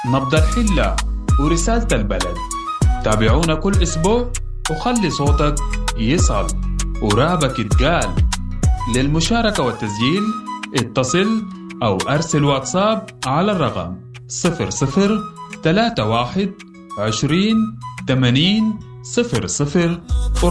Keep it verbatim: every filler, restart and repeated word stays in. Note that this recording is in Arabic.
نبض الحلة ورسالة البلد. تابعونا كل أسبوع وخلي صوتك يصل ورابك يتقال. للمشاركة والتسجيل اتصل أو أرسل واتساب على الرقم صفر صفر ثلاثة واحد عشرين ثمانين صفر صفر